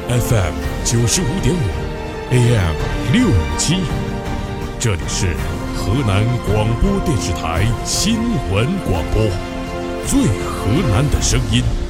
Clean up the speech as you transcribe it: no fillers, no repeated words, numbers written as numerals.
FM 95.5，AM 657，这里是河南广播电视台新闻广播，最河南的声音。